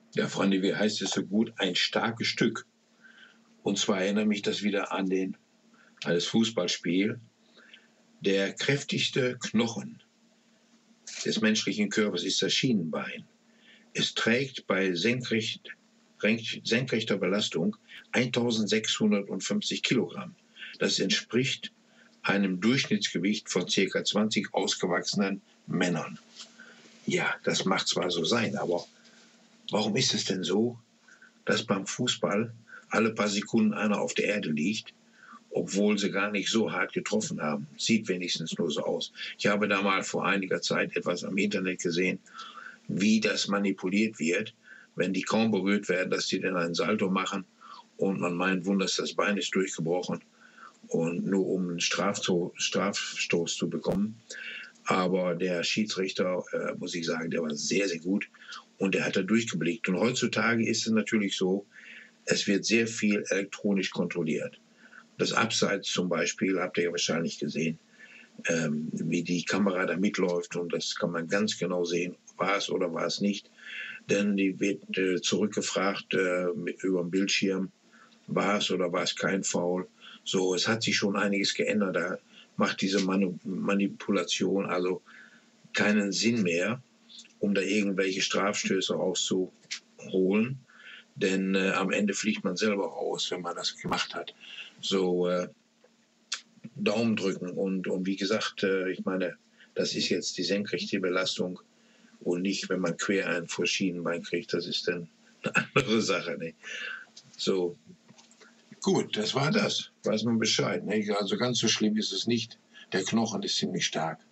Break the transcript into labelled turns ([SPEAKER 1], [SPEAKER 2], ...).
[SPEAKER 1] Ja, Freunde, wie heißt es so gut? Ein starkes Stück. Und zwar erinnert mich das wieder an das Fußballspiel. Der kräftigste Knochen des menschlichen Körpers ist das Schienenbein. Es trägt bei senkrechter Belastung 1650 Kilogramm. Das entspricht einem Durchschnittsgewicht von ca. 20 ausgewachsenen Männern. Ja, das mag zwar so sein, aber warum ist es denn so, dass beim Fußball alle paar Sekunden einer auf der Erde liegt, obwohl sie gar nicht so hart getroffen haben? Sieht wenigstens nur so aus. Ich habe da mal vor einiger Zeit etwas am Internet gesehen, wie das manipuliert wird, wenn die kaum berührt werden, dass die dann einen Salto machen und man meint, wunders, das Bein ist durchgebrochen und nur um einen Strafstoß zu bekommen. Aber der Schiedsrichter, muss ich sagen, der war sehr, sehr gut und der hat da durchgeblickt. Und heutzutage ist es natürlich so, es wird sehr viel elektronisch kontrolliert. Das Abseits zum Beispiel, habt ihr ja wahrscheinlich gesehen, wie die Kamera da mitläuft und das kann man ganz genau sehen, war es oder war es nicht. Denn die wird zurückgefragt über den Bildschirm, war es oder war es kein Foul. So, es hat sich schon einiges geändert. Da macht diese Manipulation also keinen Sinn mehr, um da irgendwelche Strafstöße rauszuholen. Denn am Ende fliegt man selber raus, wenn man das gemacht hat. So, Daumen drücken und wie gesagt, ich meine, das ist jetzt die senkrechte Belastung und nicht, wenn man quer ein vor Schienenbein kriegt, das ist dann eine andere Sache. Ne? So, gut, das war das. Weiß man Bescheid. Ne? Also ganz so schlimm ist es nicht. Der Knochen ist ziemlich stark.